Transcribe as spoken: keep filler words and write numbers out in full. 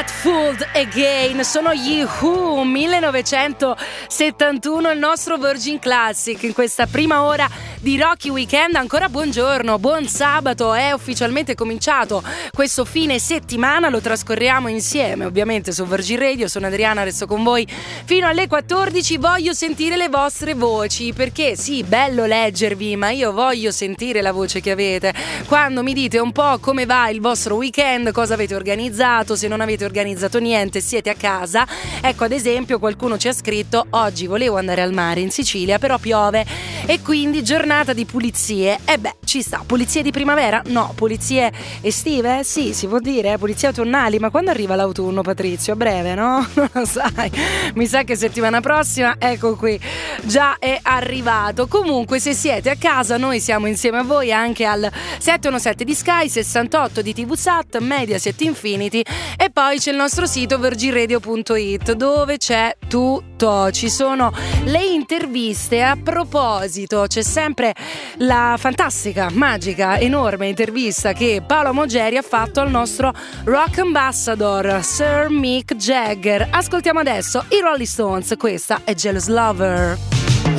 Get Fooled Again, sono gli Who, millenovecentosettantuno, il nostro Virgin Classic in questa prima ora di Rocky Weekend. Ancora buongiorno, buon sabato, è ufficialmente cominciato questo fine settimana, lo trascorriamo insieme ovviamente su Virgin Radio. Sono Adriana, resto con voi fino alle quattordici. Voglio sentire le vostre voci, perché sì, bello leggervi, ma io voglio sentire la voce che avete quando mi dite un po' come va il vostro weekend, cosa avete organizzato, se non avete organizzato niente, siete a casa. Ecco, ad esempio qualcuno ci ha scritto: oggi volevo andare al mare in Sicilia però piove e quindi giornata di pulizie. E beh, ci sta. Pulizie di primavera? No. Pulizie estive? Sì, si può dire, pulizie autunnali. Ma quando arriva l'autunno, Patrizio? A breve, no? Non lo sai, mi sa che settimana prossima, ecco qui, già è arrivato. Comunque, se siete a casa, noi siamo insieme a voi anche al sette uno sette di Sky, sessantotto di T V Sat, Mediaset Infinity, e poi c'è il nostro sito virgin radio punto it dove c'è tutto. Ci sono le interviste. A proposito, c'è sempre la fantastica, magica, enorme intervista che Paolo Mogeri ha fatto al nostro rock ambassador Sir Mick Jagger. Ascoltiamo adesso i Rolling Stones, questa è Jealous Lover.